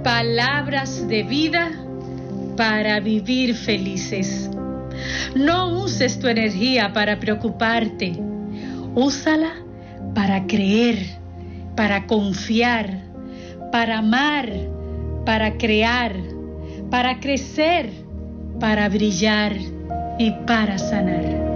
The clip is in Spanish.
palabras de vida para vivir felices. No uses tu energía para preocuparte. Úsala para creer, para confiar, para amar, para crear, para crecer, para brillar y para sanar.